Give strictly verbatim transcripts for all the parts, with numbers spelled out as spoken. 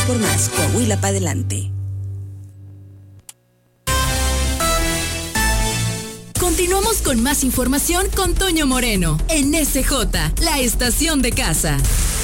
por más. Coahuila para adelante. Continuamos con más información con Toño Moreno en S J, la estación de casa.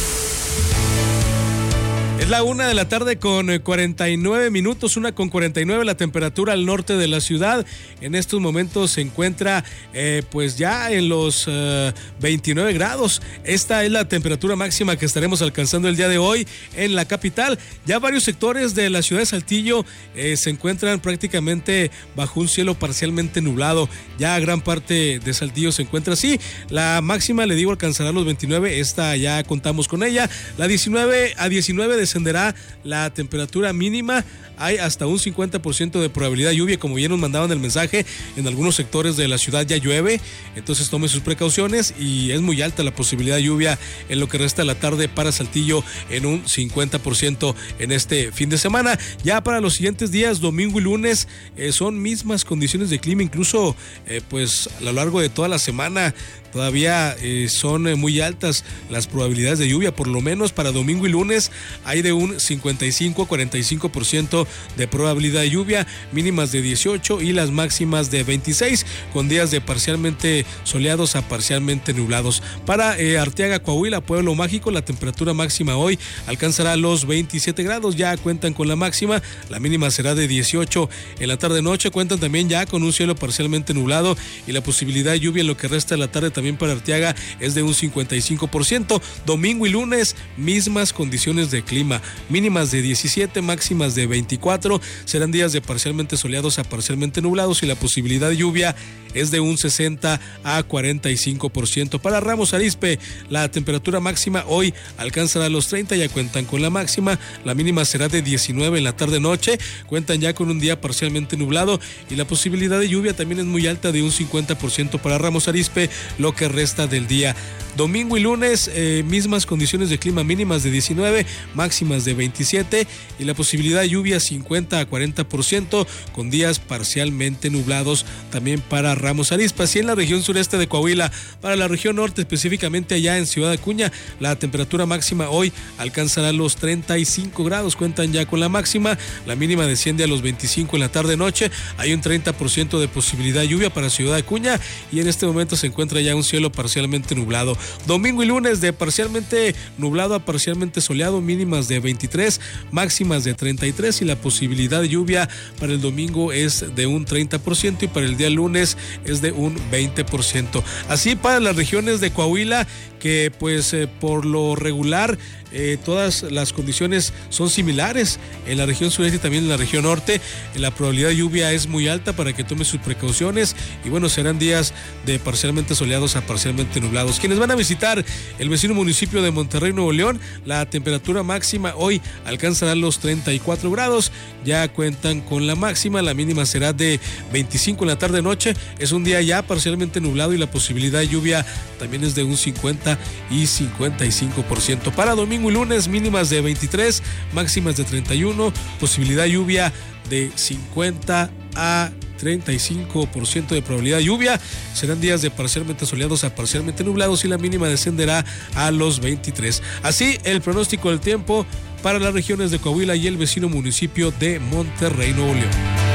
Es la una de la tarde con cuarenta y nueve minutos, una con cuarenta y nueve, la temperatura al norte de la ciudad. En estos momentos se encuentra eh, pues ya en los uh, veintinueve grados. Esta es la temperatura máxima que estaremos alcanzando el día de hoy en la capital. Ya varios sectores de la ciudad de Saltillo eh, se encuentran prácticamente bajo un cielo parcialmente nublado. Ya gran parte de Saltillo se encuentra así. La máxima, le digo, alcanzará los veintinueve. Esta ya contamos con ella. La diecinueve a diecinueve de descenderá la temperatura mínima. Hay hasta un cincuenta por ciento de probabilidad de lluvia, como bien nos mandaban el mensaje, en algunos sectores de la ciudad ya llueve, entonces tome sus precauciones y es muy alta la posibilidad de lluvia en lo que resta de la tarde para Saltillo en un cincuenta por ciento en este fin de semana. Ya para los siguientes días, domingo y lunes, eh, son mismas condiciones de clima, incluso eh, pues a lo largo de toda la semana todavía eh, son eh, muy altas las probabilidades de lluvia. Por lo menos para domingo y lunes hay de un cincuenta y cinco a cuarenta y cinco por ciento de probabilidad de lluvia, mínimas de dieciocho y las máximas de veintiséis, con días de parcialmente soleados a parcialmente nublados. Para eh, Arteaga, Coahuila, Pueblo Mágico, la temperatura máxima hoy alcanzará los veintisiete grados, ya cuentan con la máxima, la mínima será de dieciocho. En la tarde noche cuentan también ya con un cielo parcialmente nublado y la posibilidad de lluvia en lo que resta de la tarde también para Arteaga es de un cincuenta y cinco por ciento. Domingo y lunes, mismas condiciones de clima, mínimas de diecisiete, máximas de veinticuatro, serán días de parcialmente soleados a parcialmente nublados y la posibilidad de lluvia es de un sesenta a cuarenta y cinco por ciento. Para Ramos Arizpe, la temperatura máxima hoy alcanzará los treinta, ya cuentan con la máxima, la mínima será de diecinueve en la tarde noche, cuentan ya con un día parcialmente nublado y la posibilidad de lluvia también es muy alta, de un cincuenta por ciento para Ramos Arizpe lo que resta del día. Domingo y lunes, eh, mismas condiciones de clima, mínimas de diecinueve, máximas de veintisiete y la posibilidad de lluvia cincuenta a cuarenta por ciento, con días parcialmente nublados también para Ramos Arizpe. Así en la región sureste de Coahuila. Para la región norte, específicamente allá en Ciudad Acuña, la temperatura máxima hoy alcanzará los treinta y cinco grados, cuentan ya con la máxima, la mínima desciende a los veinticinco en la tarde noche, hay un treinta por ciento de posibilidad de lluvia para Ciudad Acuña y en este momento se encuentra ya un cielo parcialmente nublado. Domingo y lunes de parcialmente nublado a parcialmente soleado, mínimas de veintitrés, máximas de treinta y tres y la posibilidad de lluvia para el domingo es de un treinta por ciento y para el día lunes es de un veinte por ciento. Así para las regiones de Coahuila, que pues eh, por lo regular eh, todas las condiciones son similares en la región sureste y también en la región norte. La probabilidad de lluvia es muy alta para que tome sus precauciones y bueno, serán días de parcialmente soleados a parcialmente nublados. Quienes van a visitar el vecino municipio de Monterrey, Nuevo León, la temperatura máxima hoy alcanzará los treinta y cuatro grados, ya cuentan con la máxima, la mínima será de veinticinco en la tarde noche, es un día ya parcialmente nublado y la posibilidad de lluvia también es de un cincuenta y cincuenta y cinco por ciento. Para domingo y lunes, mínimas de veintitrés, máximas de treinta y uno, posibilidad de lluvia de cincuenta a treinta y cinco por ciento de probabilidad de lluvia, serán días de parcialmente soleados a parcialmente nublados y la mínima descenderá a los veintitrés. Así el pronóstico del tiempo para las regiones de Coahuila y el vecino municipio de Monterrey, Nuevo León.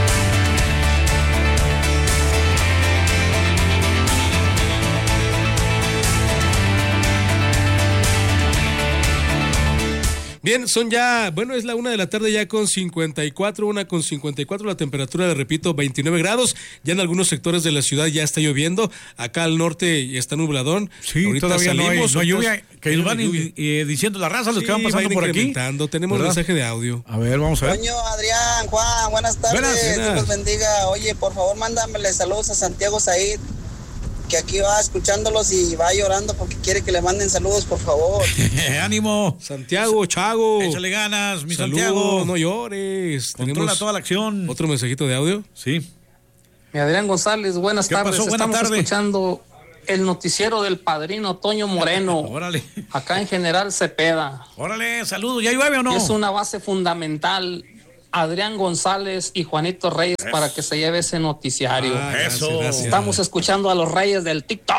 Bien, son ya, bueno, es la una de la tarde ya con cincuenta y cuatro, una con cincuenta y cuatro, la temperatura, le repito, veintinueve grados, ya en algunos sectores de la ciudad ya está lloviendo, acá al norte está nubladón. Sí, ahorita todavía salimos, no hay, no hay lluvia, que nos van lluvia. eh, diciendo la raza, los sí, que van pasando por aquí. Tenemos un mensaje de audio. A ver, vamos a ver. Coño, Adrián, Juan, buenas tardes, buenas, Dios los bendiga. Oye, por favor, mándamele saludos a Santiago Said, que aquí va escuchándolos y va llorando porque quiere que le manden saludos, por favor. ¡Ánimo! Santiago, Chago. Échale ganas, mi Saludos, Santiago. no llores. Controla Tenemos toda la acción. ¿Otro mensajito de audio? Sí. Mi Adrián González, buenas ¿Qué tardes. pasó? Buena Estamos tarde. escuchando el noticiero del padrino Toño Moreno. Órale. Acá en General Cepeda. Órale, saludos. ¿Ya llueve o no? Es una base fundamental Adrián González y Juanito Reyes es. para que se lleve ese noticiario. Ah, eso. Gracias, gracias. Estamos escuchando a los reyes del TikTok.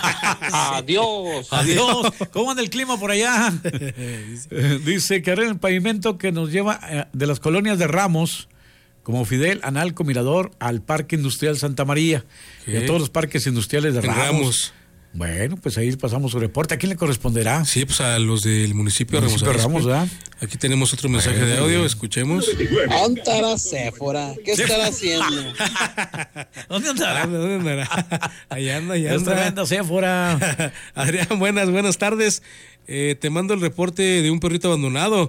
Adiós. Adiós. ¿Cómo anda el clima por allá? Dice que arregla el pavimento que nos lleva de las colonias de Ramos, como Fidel, Analco, Mirador, al Parque Industrial Santa María. ¿Qué? Y a todos los parques industriales de Ramos. Ramos. Bueno, pues ahí pasamos su reporte. ¿A quién le corresponderá? Sí, pues a los del municipio de Ramos. Ramos, ¿verdad? Aquí tenemos otro mensaje bueno, de audio, bien. Escuchemos. ¿Dónde estará Séfora? ¿Qué estará haciendo? ¿Dónde andará? ¿Dónde andará? Allá anda, allá anda. tremenda Séfora. Adrián, buenas, buenas tardes. Eh, te mando el reporte de un perrito abandonado.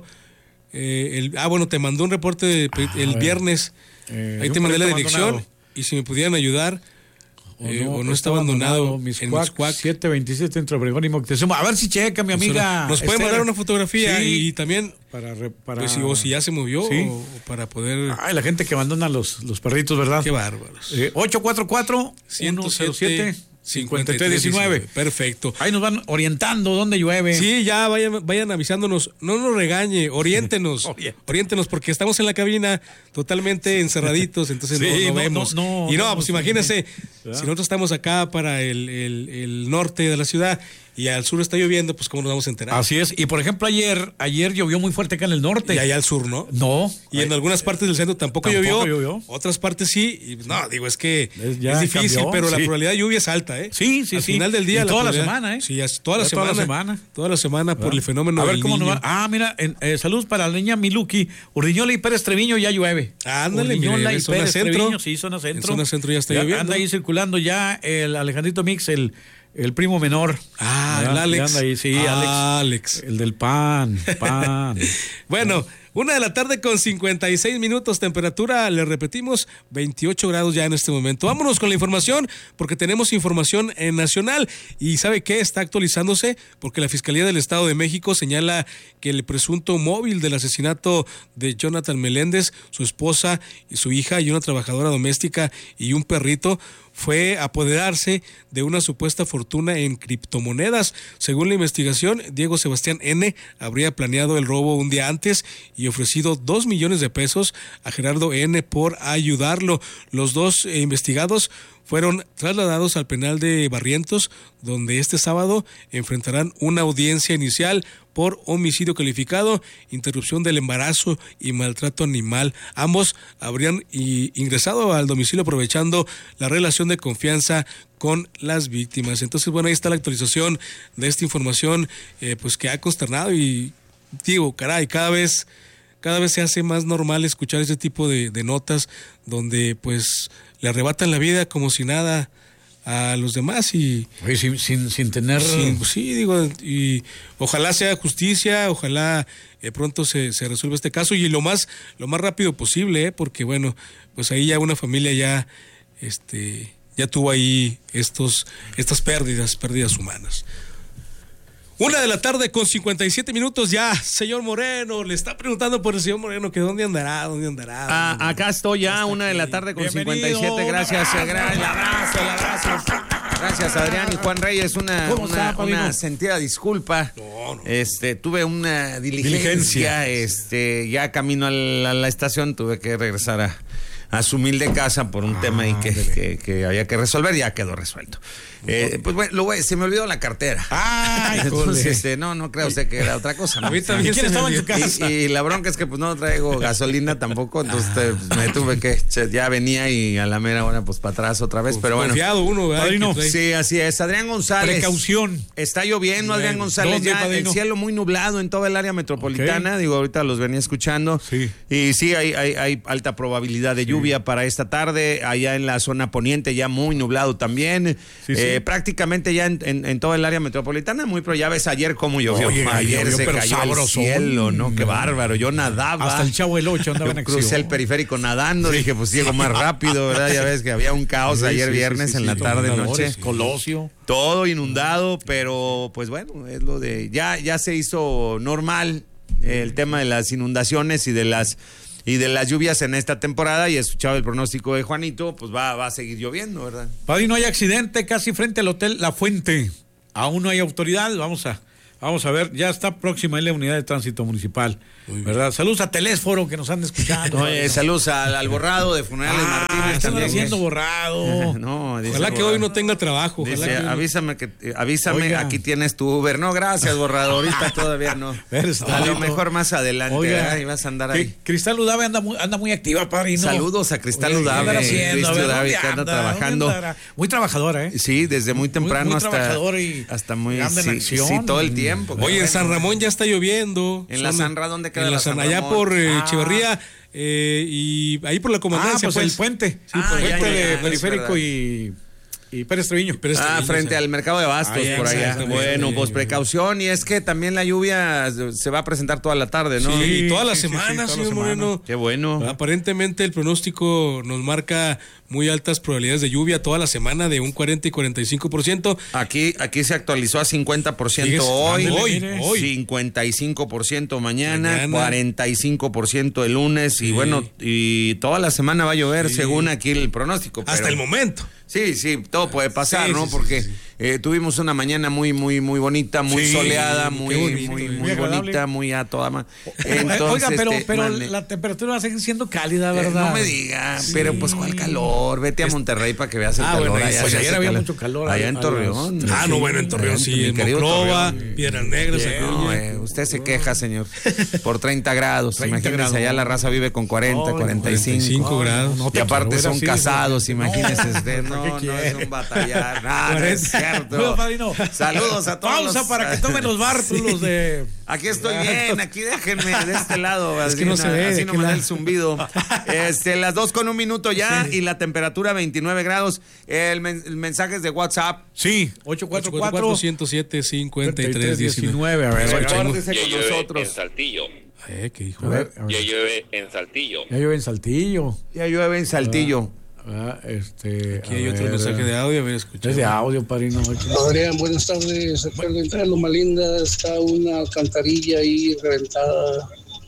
Eh, el, ah, bueno, te mandó un reporte de, ah, el viernes. Eh, ahí te mandé la dirección. Abandonado. Y si me pudieran ayudar. O no, eh, o no está abandonado, abandonado en Miscuac siete veintisiete entre Obregón y Moctezuma. A ver si checa, mi amiga. Nos puede mandar una fotografía sí, y también para, para pues, si, o si ya se movió sí. o, o para poder. Ay, la gente que abandona los, los perritos, ¿verdad? Qué bárbaros. Eh, ocho cuatro cuatro, uno cero siete, cinco tres uno nueve. Perfecto. Ahí nos van orientando dónde llueve. Sí, ya vayan, vayan avisándonos. No nos regañe, oriéntenos. Oriente. Oriéntenos, porque estamos en la cabina totalmente encerraditos, entonces sí, no, no, no vemos. No, no, y no, no pues no, imagínense, ¿verdad? Si nosotros estamos acá para el, el, el norte de la ciudad y al sur está lloviendo, pues cómo nos vamos a enterar. Así es. Y por ejemplo, ayer ayer llovió muy fuerte acá en el norte. Y allá al sur, ¿no? No. Y en algunas partes del centro tampoco, tampoco llovió, llovió. Otras partes sí. Y no, digo, es que es, es difícil, cambió, pero sí. La probabilidad de lluvia es alta, ¿eh? Sí, sí, al sí. final del día. Y la toda la semana, ¿eh? Sí, toda la, semana, toda la semana. Toda la semana por el fenómeno a ver del cómo niño. Nos va. Ah, mira, en, eh, saludos para la niña Miluki, Urdiñola y Pérez Treviño ya llueve. Ándale, Urdiñola y Pérez Treviño, sí, zona centro. En zona centro ya está ya lloviendo. Anda ahí circulando ya el Alejandrito Mix, el El primo menor. Ah, ¿verdad? El Alex. Ahí, sí, ah, Alex. Alex. El del pan, pan. Bueno, una de la tarde con cincuenta y seis minutos, temperatura, le repetimos, veintiocho grados ya en este momento. Vámonos con la información, porque tenemos información en nacional. Y ¿sabe qué? Está actualizándose, porque la Fiscalía del Estado de México señala que el presunto móvil del asesinato de Jonathan Meléndez, su esposa y su hija y una trabajadora doméstica y un perrito, fue apoderarse de una supuesta fortuna en criptomonedas. Según la investigación, Diego Sebastián N. habría planeado el robo un día antes y ofrecido dos millones de pesos a Gerardo N. por ayudarlo. Los dos eh, investigados fueron trasladados al penal de Barrientos, donde este sábado enfrentarán una audiencia inicial por homicidio calificado, interrupción del embarazo y maltrato animal. Ambos habrían ingresado al domicilio aprovechando la relación de confianza con las víctimas. Entonces, bueno, ahí está la actualización de esta información, eh, pues que ha consternado y digo, caray, cada vez, cada vez se hace más normal escuchar ese tipo de, de notas donde pues le arrebatan la vida como si nada a los demás y Oye, sin, sin, sin tener sin, pues sí digo y ojalá sea justicia, ojalá eh, pronto se, se resuelva este caso y lo más lo más rápido posible, ¿eh? Porque bueno, pues ahí ya una familia ya este ya tuvo ahí estos estas pérdidas pérdidas humanas. Una de la tarde con cincuenta y siete minutos ya, señor Moreno, le está preguntando por el señor Moreno que dónde andará, dónde andará. Ah, dónde acá estoy ya, una de la tarde con cincuenta y siete, gracias, el abrazo, el abrazo. Gracias Adrián y Juan Reyes, una, una, una sentida disculpa. No, no. Este, tuve una diligencia, diligencia. este, ya camino a la, a la estación, tuve que regresar a, a su humilde casa por un ah, tema ahí que, que, que había que resolver, ya quedó resuelto. Eh, pues bueno, lo voy, se me olvidó la cartera. Ay, entonces, este, no, no creo usted que era otra cosa. ¿No? A mí también ¿Quién estaba en su casa? Y, y la bronca es que pues no traigo gasolina tampoco, entonces ah. pues, me tuve que, ya venía y a la mera hora pues para atrás otra vez, pues, pero bueno. Confiado uno, ¿verdad? Padrino. Sí, así es. Adrián González. Precaución. Está lloviendo, Adrián González, ya padrino? El cielo muy nublado en toda el área metropolitana, okay. Digo, ahorita los venía escuchando. Sí. Y sí, hay, hay, hay alta probabilidad de lluvia sí. para esta tarde, allá en la zona poniente ya muy nublado también. Sí, eh, sí. Prácticamente ya en, en, en toda el área metropolitana, muy pero ya ves ayer cómo llovió. Oye, ayer llovió, se pero cayó sabroso. El cielo, ¿no? Qué bárbaro. Yo nadaba. Hasta el Chavo del Ocho andaba en acción. Crucé el periférico nadando, sí. Dije, pues llego más rápido, ¿verdad? Ya ves que había un caos sí, ayer sí, viernes sí, sí, en la sí, tarde, noche. Colosio. Todo inundado, pero pues bueno, es lo de... Ya, ya se hizo normal el tema de las inundaciones y de las... y de las lluvias en esta temporada, y escuchaba el pronóstico de Juanito, pues va, va a seguir lloviendo, ¿verdad? Padrino, hay accidente casi frente al Hotel La Fuente. Aún no hay autoridad, vamos a, Vamos a ver, ya está próxima ahí la unidad de tránsito municipal, ¿verdad? Saludos a Telésforo que nos han escuchado. Oye, saludos al, al Borrado de Funerales ah, Martínez. Están también haciendo Borrado. no, dice ojalá que Borrado. Hoy no tenga trabajo. Ojalá dice, que... avísame, que, avísame Oiga. Aquí tienes tu Uber. No, gracias, Borrado. Ahorita todavía no. A lo mejor más adelante. Oiga, y vas a andar ahí. Cristal Udave anda muy, anda muy activa, padre. No. Saludos a Cristal Udave. Cristal Udave que anda trabajando. Muy trabajadora, ¿eh? Sí, desde muy temprano muy, muy hasta, y hasta muy sí, en acción. Sí, todo el tiempo. Oye, en San Ramón ya está lloviendo. ¿En la Sanra dónde queda en la San San Allá Ramón? por eh, ah. Echeverría eh, y ahí por la comandancia. Ah, pues, pues el puente. Sí, ah, por el ya, puente ya, de ya, Periférico y... Y Pérez Treviño. Pérez Treviño, ah, frente o sea. al mercado de Abastos, ah, por allá. Bueno, pues precaución, y es que también la lluvia se va a presentar toda la tarde, ¿no? Sí, y toda la sí, semana, sí, sí, señor Moreno. Qué bueno. Aparentemente el pronóstico nos marca muy altas probabilidades de lluvia toda la semana, de un cuarenta y cuarenta y cinco por ciento. Aquí, aquí se actualizó a cincuenta por ciento hoy, hoy, hoy, cincuenta y cinco por ciento mañana, mañana, cuarenta y cinco por ciento el lunes, sí. Y bueno, y toda la semana va a llover, sí. según aquí el pronóstico. Hasta pero... el momento. Sí, sí, todo puede pasar, sí, ¿no? Sí, Porque sí, sí. Eh, tuvimos una mañana muy, muy, muy bonita, muy sí, soleada, muy, bonito, muy, muy, muy bonita, muy a toda ma... Entonces, Oiga, pero, este, pero man, la temperatura va a seguir siendo cálida, ¿verdad? Eh, no me diga, sí. Pero pues ¿cuál calor? Vete a Monterrey para que veas el ah, calor. Bueno, allá, pues allá ayer había calor. mucho calor. Allá en Torreón. Los... Ah, no, bueno, en Torreón sí, en Monclova, Piedras Negras. No, eh, usted se queja, señor, por treinta grados. Imagínese, allá la raza vive con cuarenta, cuarenta y cinco grados. Y aparte son casados, imagínese usted. No, no es un batallar. No, no es cierto. Saludos a todos. Pausa los... para que tomen los bártulos de... Aquí estoy bien, aquí déjenme de este lado. Es así que no se ve. Así no me da el zumbido. Este, las dos con un minuto ya sí. Y la temperatura veintinueve grados. El, men el mensaje es de WhatsApp. Sí, ocho cuatro cuatro, uno cero siete, cinco tres uno nueve. A ver, recuérdese con nosotros. En Saltillo. Eh, ¿qué dijo? A ver, a ver. Ya llueve en Saltillo. Ya llueve en Saltillo. Ya llueve en Saltillo. Ah, este, aquí hay ver, otro mensaje de audio, a ver, escuchamos. Es de audio, padrino. Adrián, buenas tardes. Acá al entrar en Loma Linda está una alcantarilla ahí reventada.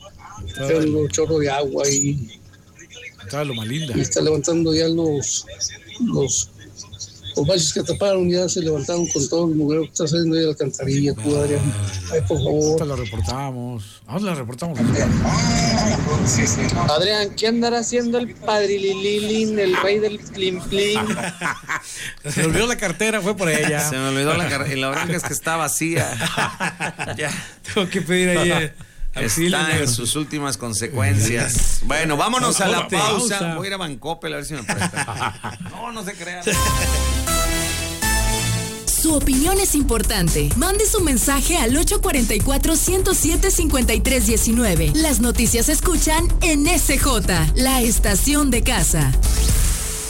Tengo un chorro de agua ahí. Está Loma Linda. Y está levantando ya los los los baches que taparon, ya se levantaron con todo el mugrero que está saliendo de la alcantarilla. Tú, Adrián, ay, por favor. Ahorita la reportamos. ¿A dónde la reportamos? Adrián, ¿qué andará haciendo el padrilililín, el rey del plim plim? Se me olvidó la cartera, fue por ella. Se me olvidó la cartera, y la bronca es que está vacía. Ya, tengo que pedir ahí. Está en sus últimas consecuencias. Bueno, vámonos a la pausa. Voy a ir a Bancoppel a ver si me prestan. No, no se crean. Su opinión es importante. Mande su mensaje al ocho cuatro cuatro, uno cero siete, cinco tres uno nueve. Las noticias se escuchan en S J, la estación de casa.